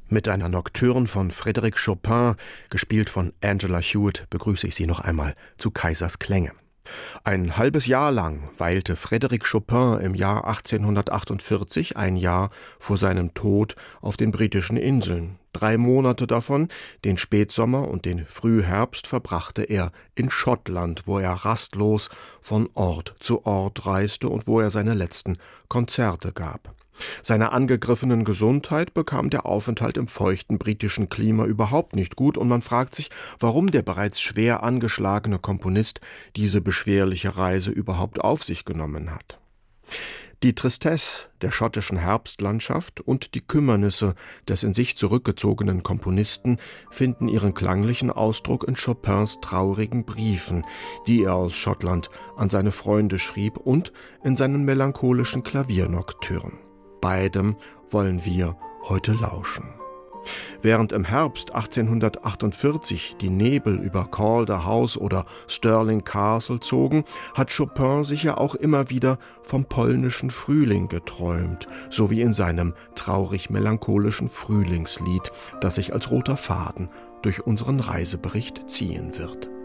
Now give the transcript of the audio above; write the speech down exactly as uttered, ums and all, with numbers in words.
Mit einer Nocturne von Frédéric Chopin, gespielt von Angela Hewitt, begrüße ich Sie noch einmal zu Kaisers Klänge. Ein halbes Jahr lang weilte Frédéric Chopin im Jahr achtzehnhundertachtundvierzig, ein Jahr vor seinem Tod, auf den britischen Inseln. Drei Monate davon, den Spätsommer und den Frühherbst, verbrachte er in Schottland, wo er rastlos von Ort zu Ort reiste und wo er seine letzten Konzerte gab. Seiner angegriffenen Gesundheit bekam der Aufenthalt im feuchten britischen Klima überhaupt nicht gut, und man fragt sich, warum der bereits schwer angeschlagene Komponist diese beschwerliche Reise überhaupt auf sich genommen hat. Die Tristesse der schottischen Herbstlandschaft und die Kümmernisse des in sich zurückgezogenen Komponisten finden ihren klanglichen Ausdruck in Chopins traurigen Briefen, die er aus Schottland an seine Freunde schrieb, und in seinen melancholischen Klaviernocturnen. Beidem wollen wir heute lauschen. Während im Herbst achtzehnhundertachtundvierzig die Nebel über Calder House oder Stirling Castle zogen, hat Chopin sicher auch immer wieder vom polnischen Frühling geträumt, so wie in seinem traurig-melancholischen Frühlingslied, das sich als roter Faden durch unseren Reisebericht ziehen wird.